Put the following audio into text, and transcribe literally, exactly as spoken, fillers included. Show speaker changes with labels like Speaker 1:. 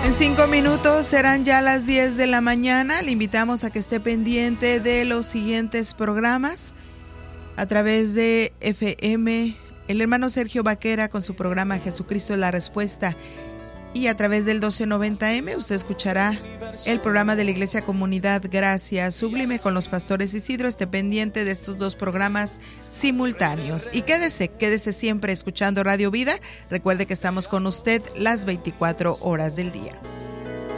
Speaker 1: En cinco minutos serán ya las diez de la mañana. Le invitamos a que esté pendiente de los siguientes programas a través de F M. El hermano Sergio Vaquera con su programa Jesucristo es la Respuesta. Y a través del doce noventa eme usted escuchará el programa de la Iglesia Comunidad Gracia Sublime con los pastores Isidro. Esté pendiente de estos dos programas simultáneos. Y quédese, quédese siempre escuchando Radio Vida. Recuerde que estamos con usted las veinticuatro horas del día.